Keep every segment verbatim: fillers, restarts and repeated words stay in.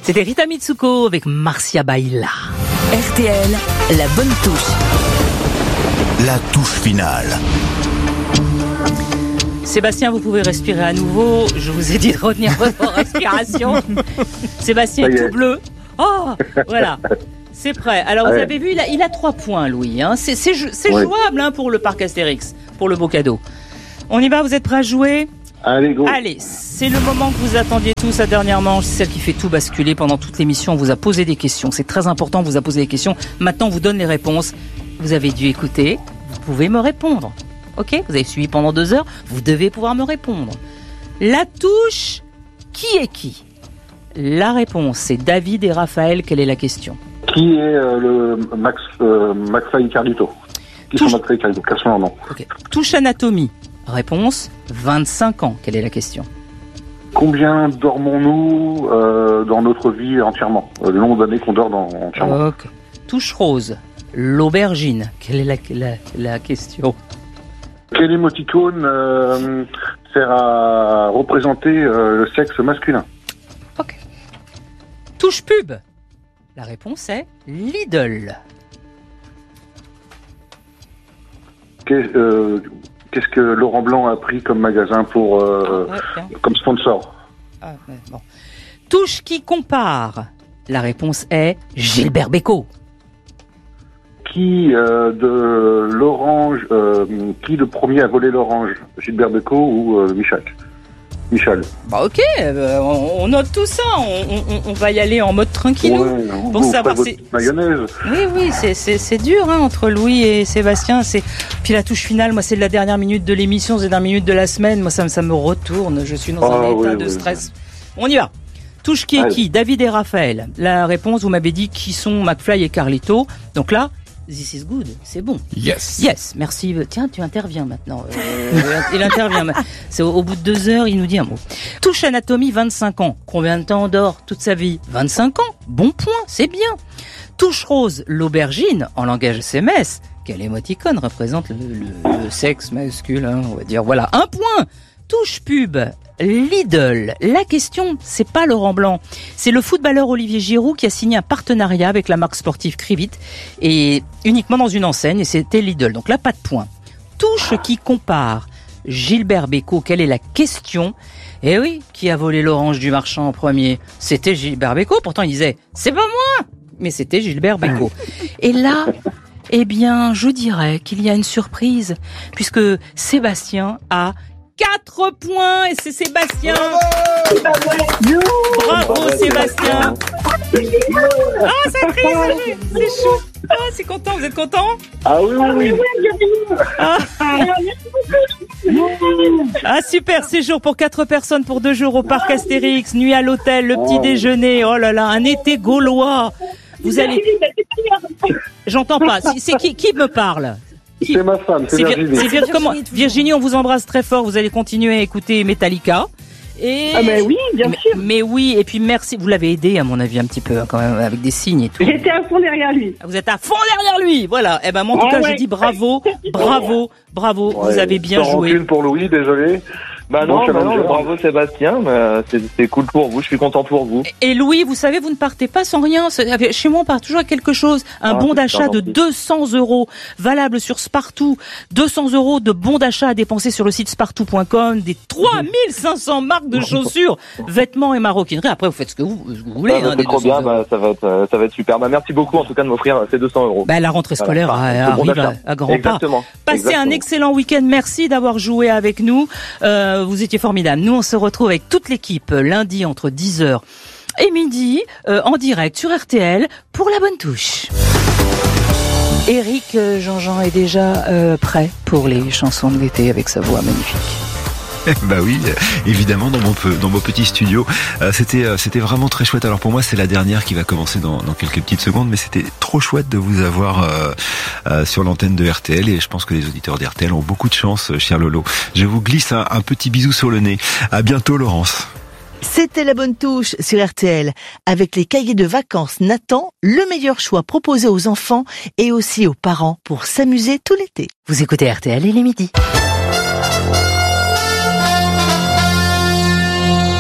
C'était Rita Mitsuko avec Marcia Baila. R T L, la bonne touche. La touche finale. Sébastien, vous pouvez respirer à nouveau. Je vous ai dit de retenir votre respiration. Sébastien est tout bleu. Oh, voilà. C'est prêt. Alors, vous ouais. avez vu, il a, il a trois points, Louis. Hein. C'est, c'est, c'est ouais. jouable hein, pour le parc Astérix, pour le beau cadeau. On y va, vous êtes prêts à jouer ? Allez, go. Allez, c'est le moment que vous attendiez tous, la dernière manche. C'est celle qui fait tout basculer pendant toute l'émission. On vous a posé des questions. C'est très important, on vous a posé des questions. Maintenant, on vous donne les réponses. Vous avez dû écouter. Vous pouvez me répondre. Ok ? Vous avez suivi pendant deux heures. Vous devez pouvoir me répondre. La touche, qui est qui ? La réponse, c'est David et Raphaël. Quelle est la question ? Qui est euh, le Max, euh, McFly et Carlito ? Qui Touche... sont McFly et Carlito ? Quels sont leurs noms ? Ok. Touche anatomie. Réponse, vingt-cinq ans. Quelle est la question ? Combien dormons-nous euh, dans notre vie entièrement ? euh, Le nombre d'années qu'on dort dans, entièrement. Ok. Touche rose. L'aubergine. Quelle est la, la, la question ? Quel émoticône euh, sert à représenter euh, le sexe masculin ? Ok. Touche pub. La réponse est Lidl. Qu'est, euh, Qu'est-ce que Laurent Blanc a pris comme magasin pour euh, Ah, ouais, comme sponsor ? Ah, ouais, bon. Touche qui compare. La réponse est Gilbert Bécaud. Qui euh, de l'orange, euh, qui le premier a volé l'orange ? Gilbert Bécaud ou euh, Michel ? Michel. Bah ok, euh, on, on note tout ça. On, on, on va y aller en mode tranquillou. Ouais, pour vous savoir ferez si votre mayonnaise. Oui, oui, c'est, c'est, c'est dur hein, entre Louis et Sébastien. C'est... Puis la touche finale, moi, c'est de la dernière minute de l'émission, c'est de la dernière minute de la semaine. Moi, ça, ça me retourne. Je suis dans Ah, un oui, état de oui, stress. On y va. Touche qui est Allez. qui ? David et Raphaël. La réponse, vous m'avez dit qui sont McFly et Carlito. Donc là, this is good, c'est bon. Yes. Yes, merci. Tiens, tu interviens maintenant. Euh, il intervient. C'est au, au bout de deux heures, il nous dit un mot. Touche anatomie, vingt-cinq ans. Combien de temps on dort toute sa vie ? vingt-cinq ans. Bon point, c'est bien. Touche rose, l'aubergine, en langage S M S. Quel émoticône représente le, le, le sexe masculin, on va dire. Voilà, un point. Touche pub, Lidl. La question, c'est pas Laurent Blanc. C'est le footballeur Olivier Giroud qui a signé un partenariat avec la marque sportive Crivit et uniquement dans une enseigne et c'était Lidl. Donc là, pas de point. Touche qui compare. Gilbert Bécaud, quelle est la question ? Eh oui, qui a volé l'orange du marchand en premier ? C'était Gilbert Bécaud. Pourtant, il disait, c'est pas moi ! Mais c'était Gilbert Bécaud. Et là, eh bien, je dirais qu'il y a une surprise puisque Sébastien a quatre points et c'est Sébastien. Bravo, Bravo Sébastien. Ah, ça crie, c'est, c'est chaud. Ah, c'est content, vous êtes content ? Ah oui, oui, oui. Ah. Ah super, séjour pour quatre personnes pour deux jours au parc Astérix, nuit à l'hôtel, le petit déjeuner. Oh là là, un été gaulois. Vous allez. J'entends pas. C'est qui qui me parle ? Qui... C'est ma femme, c'est, c'est Virginie. C'est Vir... Comment... Virginie, on vous embrasse très fort. Vous allez continuer à écouter Metallica. Et... Ah ben oui, bien mais, sûr. Mais oui, et puis merci. Vous l'avez aidé, à mon avis, un petit peu, quand même, avec des signes et tout. J'étais à fond derrière lui. Vous êtes à fond derrière lui. Voilà. Eh ben, moi, en tout ah cas, ouais. je dis bravo, bravo, bravo. Ouais, vous avez bien sans joué. rancune pour Louis, désolé. Bah Bon, non, bah non, challenger. bravo Sébastien, bah c'est, c'est cool pour vous, je suis content pour vous. Et Louis, vous savez, vous ne partez pas sans rien. C'est- Chez moi, on part toujours à quelque chose. Un Ah, bon c'est d'achat super de gentil. deux cents euros, valable sur Spartoo. deux cents euros de bon d'achat à dépenser sur le site spartoo point com. Des trois mille cinq cents marques de chaussures, vêtements et maroquinerie. Après, vous faites ce que vous, ce que vous voulez. Ah, bah, hein, c'est des trop deux cents bien, euros. bah ça va être, euh, ça va être super. Bah merci beaucoup en tout cas de m'offrir ces deux cents euros. Bah, la rentrée scolaire Voilà, a- c'est bon arrive d'achat. à, à grands pas. Exactement. Passez Exactement. un excellent week-end. Merci d'avoir joué avec nous. Euh, vous étiez formidables. Nous, on se retrouve avec toute l'équipe euh, lundi entre dix heures et midi euh, en direct sur R T L pour la bonne touche. Eric euh, Jean-Jean est déjà euh, prêt pour les chansons de l'été avec sa voix magnifique. Bah oui, évidemment dans mon peu, dans mon petit studio, euh, c'était euh, c'était vraiment très chouette. Alors pour moi, c'est la dernière qui va commencer dans, dans quelques petites secondes, mais c'était trop chouette de vous avoir euh, euh, sur l'antenne de R T L et je pense que les auditeurs d'R T L ont beaucoup de chance, cher Lolo. Je vous glisse un, un petit bisou sur le nez. À bientôt, Laurence. C'était la bonne touche sur R T L. Avec les cahiers de vacances Nathan, le meilleur choix proposé aux enfants et aussi aux parents pour s'amuser tout l'été. Vous écoutez R T L, il est midi.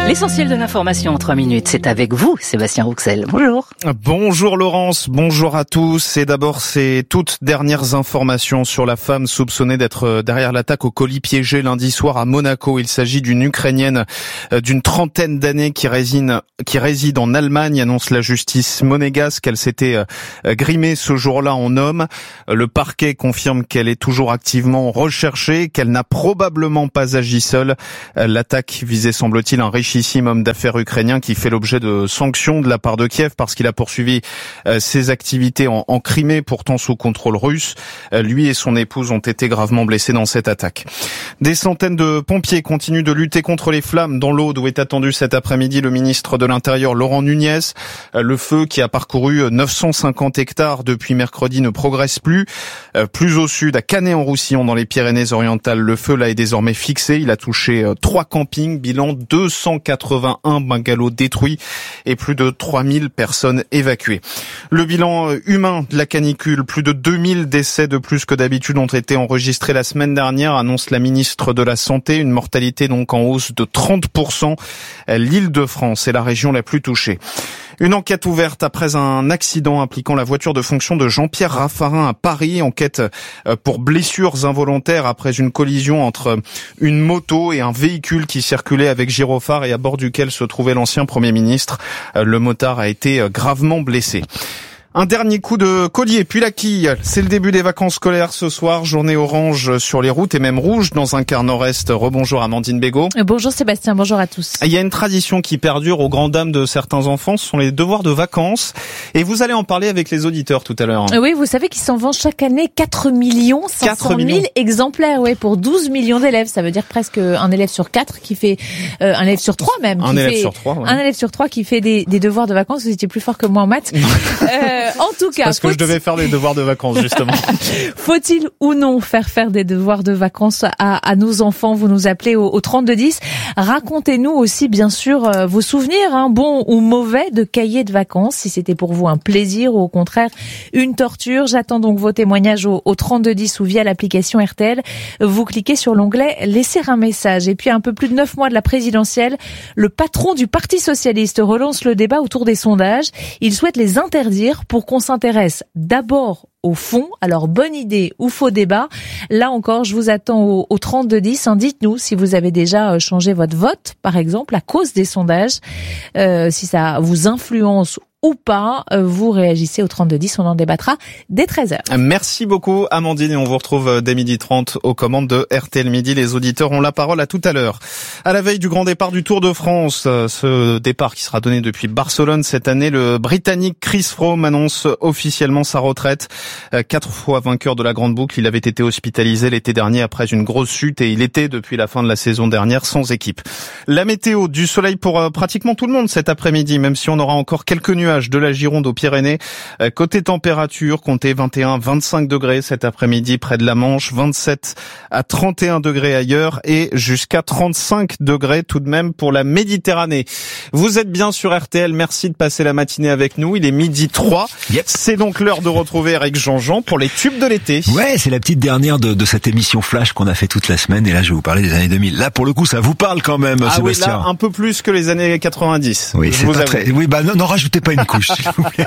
L'essentiel de l'information en trois minutes, c'est avec vous, Sébastien Rouxel. Bonjour. Bonjour Laurence, bonjour à tous. Et d'abord, ces toutes dernières informations sur la femme soupçonnée d'être derrière l'attaque au colis piégé lundi soir à Monaco. Il s'agit d'une Ukrainienne d'une trentaine d'années qui réside, qui réside en Allemagne, annonce la justice monégasque. Elle s'était grimée ce jour-là en homme. Le parquet confirme qu'elle est toujours activement recherchée, qu'elle n'a probablement pas agi seule. L'attaque visait, semble-t-il, un richissime homme d'affaires ukrainien qui fait l'objet de sanctions de la part de Kiev parce qu'il a poursuivi euh, ses activités en, en Crimée, pourtant sous contrôle russe. Euh, lui et son épouse ont été gravement blessés dans cette attaque. Des centaines de pompiers continuent de lutter contre les flammes dans l'Aude où est attendu cet après-midi le ministre de l'Intérieur Laurent Nunez. Euh, le feu qui a parcouru neuf cent cinquante hectares depuis mercredi ne progresse plus. Euh, plus au sud, à Canet-en-Roussillon dans les Pyrénées-Orientales, le feu là est désormais fixé. Il a touché euh, trois campings, bilan deux cent quatre-vingt-un bungalows détruits et plus de trois mille personnes évacuées. Le bilan humain de la canicule, plus de deux mille décès de plus que d'habitude ont été enregistrés la semaine dernière, annonce la ministre de la Santé, une mortalité donc en hausse de trente pour cent. L'Île-de-France est la région la plus touchée. Une enquête ouverte après un accident impliquant la voiture de fonction de Jean-Pierre Raffarin à Paris. Enquête pour blessures involontaires après une collision entre une moto et un véhicule qui circulait avec gyrophare et à bord duquel se trouvait l'ancien Premier ministre. Le motard a été gravement blessé. Un dernier coup de collier, puis la quille. C'est le début des vacances scolaires ce soir. Journée orange sur les routes et même rouge dans un quart nord-est. Rebonjour Amandine Bégaud. Bonjour Sébastien, bonjour à tous. Il y a une tradition qui perdure aux grandes dames de certains enfants. Ce sont les devoirs de vacances. Et vous allez en parler avec les auditeurs tout à l'heure. Oui, vous savez qu'ils s'en vendent chaque année quatre millions cinq cent mille exemplaires. Ouais, pour douze millions d'élèves. Ça veut dire presque un élève sur quatre qui fait, euh, un élève sur trois même. Un qui élève fait, sur trois, ouais. Un élève sur trois qui fait des, des devoirs de vacances. Vous étiez plus fort que moi en maths. euh, En tout cas, parce que je devais faire des devoirs de vacances justement. Faut-il ou non faire faire des devoirs de vacances à, à nos enfants? Vous nous appelez au, au trente-deux dix. Racontez-nous aussi bien sûr euh, vos souvenirs, hein, bons ou mauvais, de cahiers de vacances. Si c'était pour vous un plaisir ou au contraire une torture. J'attends donc vos témoignages au, au trente-deux dix ou via l'application R T L. Vous cliquez sur l'onglet laisser un message. Et puis à un peu plus de neuf mois de la présidentielle, le patron du Parti socialiste relance le débat autour des sondages. Il souhaite les interdire pour qu'on s'intéresse d'abord au fond. Alors, bonne idée ou faux débat? Là encore, je vous attends au, au trente-deux dix. Hein, dites-nous si vous avez déjà changé votre vote, par exemple, à cause des sondages, euh, si ça vous influence ou pas. Vous réagissez au trente-deux dix, on en débattra dès treize heures. Merci beaucoup Amandine et on vous retrouve dès midi trente aux commandes de R T L Midi. Les auditeurs ont la parole à tout à l'heure. À la veille du grand départ du Tour de France, ce départ qui sera donné depuis Barcelone cette année, le Britannique Chris Froome annonce officiellement sa retraite. Quatre fois vainqueur de la Grande Boucle, il avait été hospitalisé l'été dernier après une grosse chute et il était depuis la fin de la saison dernière sans équipe. La météo, du soleil pour pratiquement tout le monde cet après-midi, même si on aura encore quelques nuages de la Gironde aux Pyrénées. Côté température, comptez vingt et un à vingt-cinq degrés cet après-midi près de la Manche, vingt-sept à trente et un degrés ailleurs et jusqu'à trente-cinq degrés tout de même pour la Méditerranée. Vous êtes bien sur R T L, merci de passer la matinée avec nous. Il est midi trois. Yep. C'est donc l'heure de retrouver Eric Jean-Jean pour les tubes de l'été. Ouais, c'est la petite dernière de, de cette émission Flash qu'on a fait toute la semaine et là je vais vous parler des années deux mille. Là pour le coup ça vous parle quand même, ah Sébastien. Oui, là un peu plus que les années quatre-vingt-dix. Oui, c'est pas très... Oui, bah non, non rajoutez pas une couche, s'il vous plaît.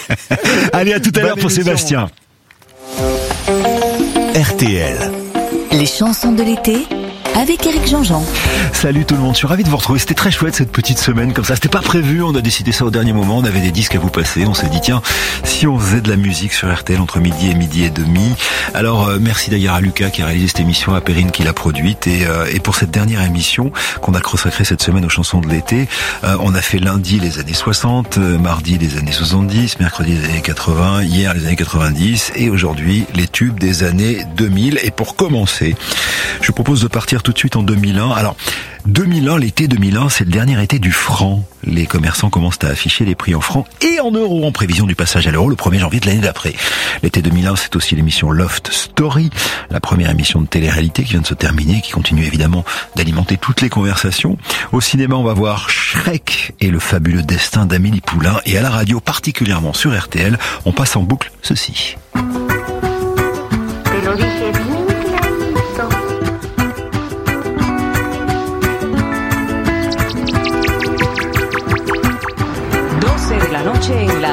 Allez, à tout à l'heure pour Sébastien. R T L. Les chansons de l'été avec Eric Jean-Jean. Salut tout le monde, je suis ravi de vous retrouver. C'était très chouette cette petite semaine comme ça. C'était pas prévu, on a décidé ça au dernier moment. On avait des disques à vous passer. On s'est dit tiens, si on faisait de la musique sur R T L entre midi et midi et demi. Alors euh, merci d'ailleurs à Lucas qui a réalisé cette émission, à Perrine qui l'a produite et, euh, et pour cette dernière émission qu'on a consacrée cette semaine aux chansons de l'été, euh, on a fait lundi les années soixante, euh, mardi les années soixante-dix, mercredi les années quatre-vingts, hier les années quatre-vingt-dix et aujourd'hui les tubes des années deux mille. Et pour commencer, je vous propose de partir tout de suite en deux mille un. Alors, deux mille un, l'été deux mille un, c'est le dernier été du franc. Les commerçants commencent à afficher les prix en francs et en euros en prévision du passage à l'euro le premier janvier de l'année d'après. L'été deux mille un, c'est aussi l'émission Loft Story, la première émission de télé-réalité qui vient de se terminer, qui continue évidemment d'alimenter toutes les conversations. Au cinéma, on va voir Shrek et le fabuleux destin d'Amélie Poulain. Et à la radio, particulièrement sur R T L, on passe en boucle ceci. la noche en la